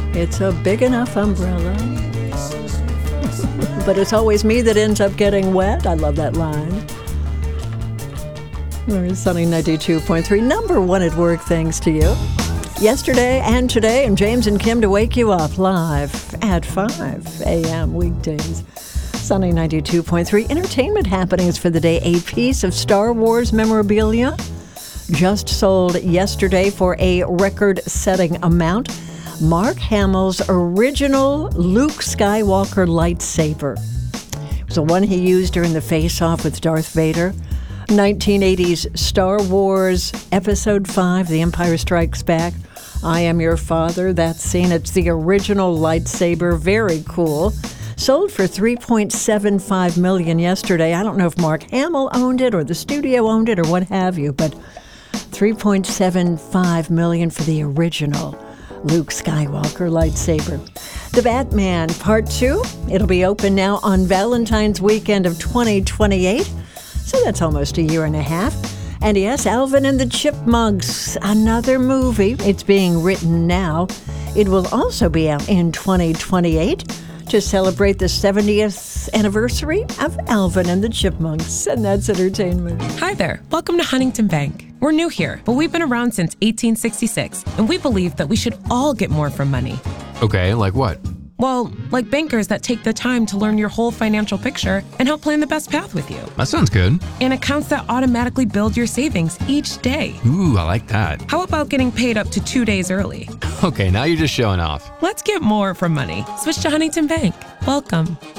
It's a big enough umbrella. But it's always me that ends up getting wet. I love that line. There's Sunny 92.3, number one at work, thanks to you. Yesterday and today, I'm James and Kim to wake you up live at 5 a.m. weekdays. Sunny 92.3, entertainment happenings for the day. A piece of Star Wars memorabilia just sold yesterday for a record-setting amount. Mark Hamill's original Luke Skywalker lightsaber. It was the one he used during the face-off with Darth Vader. 1980s Star Wars Episode 5, The Empire Strikes Back. I Am Your Father, that scene. It's the original lightsaber. Very cool. Sold for $3.75 million yesterday. I don't know if Mark Hamill owned it or the studio owned it or what have you, but $3.75 million for the original Luke Skywalker lightsaber. The Batman Part 2, it'll be open now on Valentine's weekend of 2028. So that's almost a year and a half. And yes, Alvin and the Chipmunks, another movie. It's being written now. It will also be out in 2028 to celebrate the 70th anniversary of Alvin and the Chipmunks. And that's entertainment. Hi there. Welcome to Huntington Bank. We're new here, but we've been around since 1866, and we believe that we should all get more from money. Okay, like what? Well, like bankers that take the time to learn your whole financial picture and help plan the best path with you. That sounds good. And accounts that automatically build your savings each day. Ooh, I like that. How about getting paid up to 2 days early? Okay, now you're just showing off. Let's get more from money. Switch to Huntington Bank. Welcome.